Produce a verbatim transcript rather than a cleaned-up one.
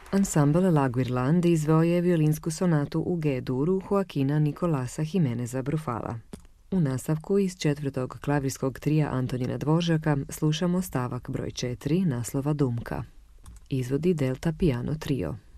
Ansambl Laguirland izveo je violinsku sonatu u G-duru Joaquina Nicolasa Jimeneza Brufala. U nastavku iz četvrtog klavirskog trija Antonina Dvořaka slušamo stavak broj četiri naslova Dumka. Izvodi Delta Piano Trio.